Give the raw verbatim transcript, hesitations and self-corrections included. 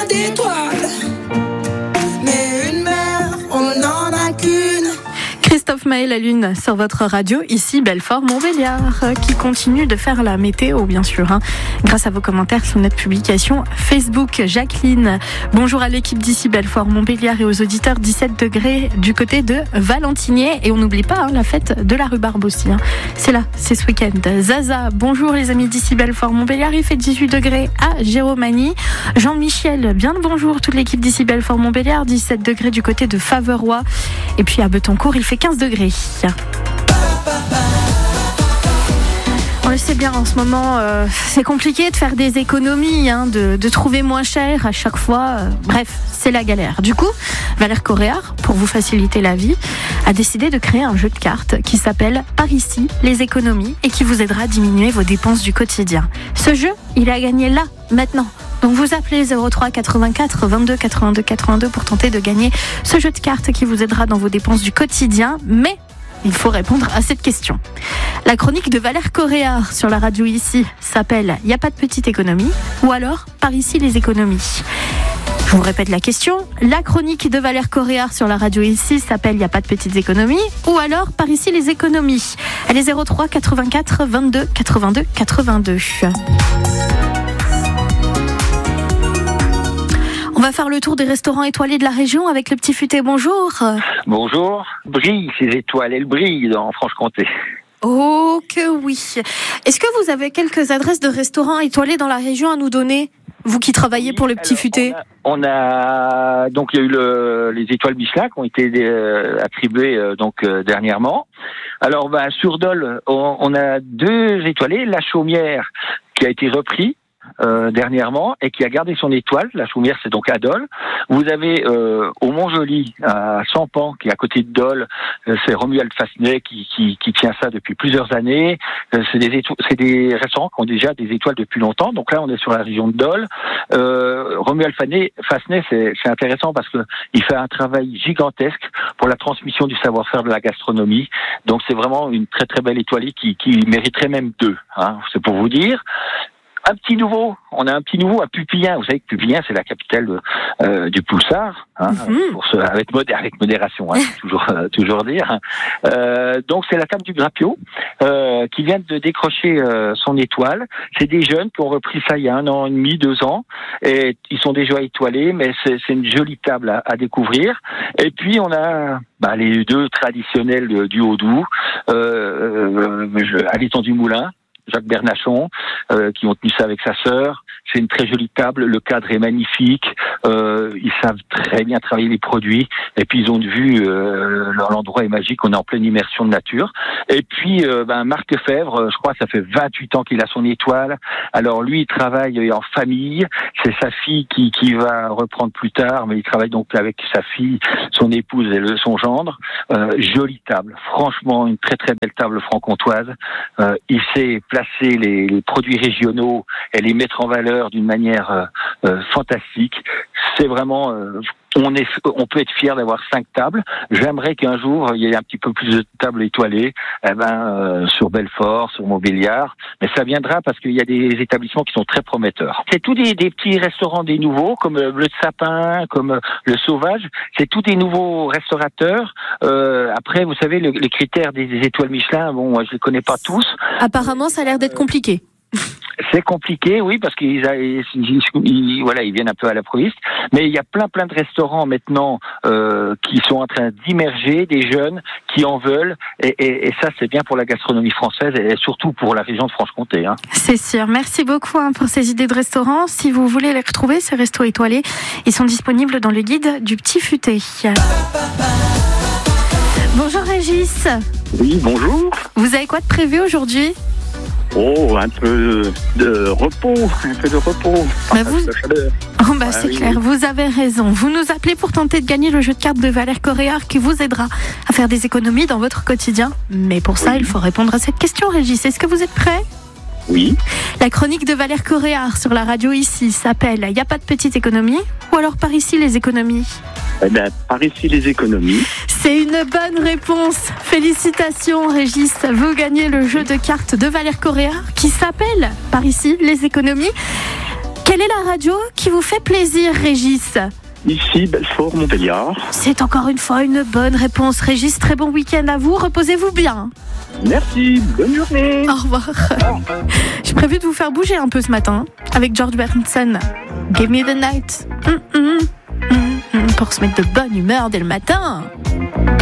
d'étoiles. Mais une mer, on n'en a qu'une. Christophe Maé, la Lune, sur votre radio, ici Belfort-Montbéliard, qui continue de faire la météo, bien sûr, hein, grâce à vos commentaires sur notre publication Facebook. Jacqueline, bonjour à l'équipe d'ici Belfort-Montbéliard et aux auditeurs. Dix-sept degrés du côté de Valentinier. Et on n'oublie pas hein, la fête de la rhubarbe aussi. Hein. C'est là, c'est ce week-end. Zaza, bonjour les amis d'ici Belfort-Montbéliard. Il fait dix-huit degrés à Jéromanie. Jean-Michel, bien le bonjour, toute l'équipe d'ici Belfort-Montbéliard. dix-sept degrés du côté de Faverois. Et puis à Betancourt, il fait quinze degrés. On le sait bien en ce moment, euh, c'est compliqué de faire des économies, hein, de, de trouver moins cher à chaque fois. Euh, bref, c'est la galère. Du coup, Valère Coréard, pour vous faciliter la vie, a décidé de créer un jeu de cartes qui s'appelle Par ici, les économies et qui vous aidera à diminuer vos dépenses du quotidien. Ce jeu, il a gagné là, maintenant. Donc vous appelez zéro trois quatre-vingt-quatre vingt-deux quatre-vingt-deux quatre-vingt-deux pour tenter de gagner ce jeu de cartes qui vous aidera dans vos dépenses du quotidien. Mais il faut répondre à cette question. La chronique de Valère Coréard sur la radio ici s'appelle « Y a pas de petite économie » ou alors « Par ici les économies ». Je vous répète la question. La chronique de Valère Coréard sur la radio ici s'appelle « Y a pas de petites économies » ou alors « Par ici les économies ». Elle est zéro trois quatre-vingt-quatre vingt-deux quatre-vingt-deux quatre-vingt-deux. On va faire le tour des restaurants étoilés de la région avec le Petit Futé. Bonjour. Bonjour. Brille, ces étoiles, elles brillent en Franche-Comté. Oh que oui. Est-ce que vous avez quelques adresses de restaurants étoilés dans la région à nous donner, vous qui travaillez oui, pour le Petit alors, Futé? on a, on a donc il y a eu le, les étoiles Michelin qui ont été euh, attribuées euh, donc euh, dernièrement. Alors bah, sur Dole, on, on a deux étoilés, la Chaumière qui a été repris. Euh, dernièrement et qui a gardé son étoile. La Chaumière, c'est donc à Dole. Vous avez euh, au Mont-Joli, à Sampan, qui est à côté de Dole, euh, c'est Romuald Fassenet qui, qui, qui tient ça depuis plusieurs années. Euh, c'est, des éto- c'est des restaurants qui ont déjà des étoiles depuis longtemps. Donc là, on est sur la région de Dole. Euh, Romuald Fassenet, c'est, c'est intéressant parce que il fait un travail gigantesque pour la transmission du savoir-faire de la gastronomie. Donc c'est vraiment une très très belle étoilée qui, qui mériterait même deux. Hein, c'est pour vous dire. Un petit nouveau, on a un petit nouveau à Pupillin. Vous savez que Pupillin, c'est la capitale euh, du Pulsar, hein, mm-hmm. pour ce, avec, modé, avec modération, hein, toujours, euh, toujours dire. Euh, donc c'est la table du Grapio euh, qui vient de décrocher euh, son étoile. C'est des jeunes qui ont repris ça il y a un an et demi, deux ans, et ils sont déjà étoilés, mais c'est, c'est une jolie table à, à découvrir. Et puis on a bah, les deux traditionnels du Haut-Doubs, euh, euh, à l'étang du Moulin. Jacques Bernachon, euh, qui ont tenu ça avec sa sœur. C'est une très jolie table, le cadre est magnifique, euh, ils savent très bien travailler les produits, et puis ils ont vu, euh, l'endroit est magique, on est en pleine immersion de nature. Et puis, euh, ben, Marc Lefebvre, je crois que ça fait vingt-huit ans qu'il a son étoile. Alors lui, il travaille en famille, c'est sa fille qui, qui va reprendre plus tard, mais il travaille donc avec sa fille, son épouse et le, son gendre. Euh, jolie table, franchement, une très très belle table franc-comtoise. Euh, il sait placer les, les produits régionaux et les mettre en valeur d'une manière euh, euh, fantastique. C'est vraiment, euh, on est, on peut être fier d'avoir cinq tables. J'aimerais qu'un jour il y ait un petit peu plus de tables étoilées, eh ben euh, sur Belfort, sur Montbéliard. Mais ça viendra parce qu'il y a des établissements qui sont très prometteurs. C'est tous des, des petits restaurants, des nouveaux, comme euh, le Sapin, comme euh, le Sauvage. C'est tous des nouveaux restaurateurs. Euh, après, vous savez, le, les critères des, des étoiles Michelin, bon, moi, je les connais pas tous. Apparemment, ça a l'air d'être compliqué. C'est compliqué, oui, parce qu'ils ils, ils, ils, voilà, ils viennent un peu à l'improviste. Mais il y a plein, plein de restaurants maintenant euh, qui sont en train d'immerger des jeunes qui en veulent. Et, et, et ça, c'est bien pour la gastronomie française et surtout pour la région de Franche-Comté. Hein. C'est sûr. Merci beaucoup hein, pour ces idées de restaurants. Si vous voulez les retrouver, ces restos étoilés, ils sont disponibles dans le guide du Petit Futé. Bonjour Régis. Oui, bonjour. Vous avez quoi de prévu aujourd'hui ? Oh, un peu de repos, un peu de repos. Bah vous... de chaleur. Oh bah ah, c'est oui, clair, oui. Vous avez raison. Vous nous appelez pour tenter de gagner le jeu de cartes de Valère Coréard qui vous aidera à faire des économies dans votre quotidien. Mais pour ça, oui. il faut répondre à cette question, Régis. Est-ce que vous êtes prêts ? Oui. La chronique de Valère Coréard sur la radio ici s'appelle « Y a pas de petite économie » ou alors « Par ici les économies ». Eh bien, par ici les économies. C'est une bonne réponse. Félicitations Régis. Vous gagnez le jeu de cartes de Valère Coréard qui s'appelle « Par ici les économies ». Quelle est la radio qui vous fait plaisir, Régis ? Ici, Belfort, Montbéliard. C'est encore une fois une bonne réponse, Régis. Très bon week-end à vous. Reposez-vous bien. Merci, bonne journée. Au revoir. J'ai prévu de vous faire bouger un peu ce matin avec George Benson. Give me the night. Mm, mm, mm, mm, pour se mettre de bonne humeur dès le matin.